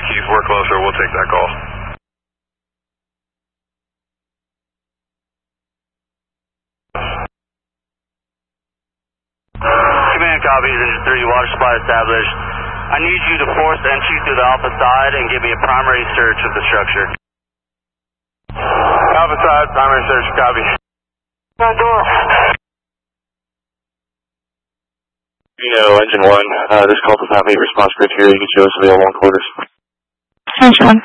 Keith, we're closer. We'll take that call. Command copies, Engine 3, water supply established. I need you to force entry through the Alpha side and give me a primary search of the structure. Alpha side, primary search, copy. Front door. Engine 1, this call does not meet response criteria. You can show us available on quarters. Engine 1.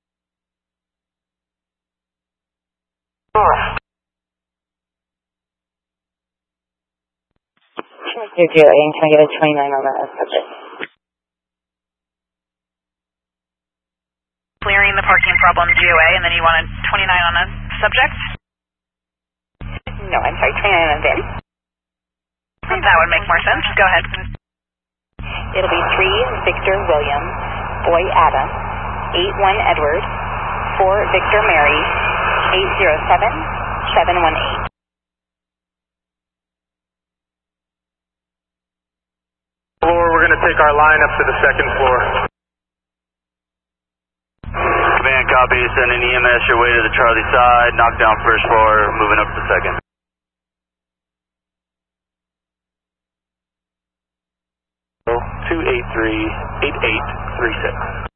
Can I get a 29 on that subject? Clearing the parking problem GOA, and then you want a 29 on a subject? No, I'm sorry, 29 on VIN. That would make more sense. Go ahead. It'll be 3 Victor William, Boy Adam, 81 Edward, 4 Victor Mary, 807 718. We're going to take our line up to the second floor. Command copy, sending EMS your way to the Charlie side, knock down first floor, moving up to second. 283-8836.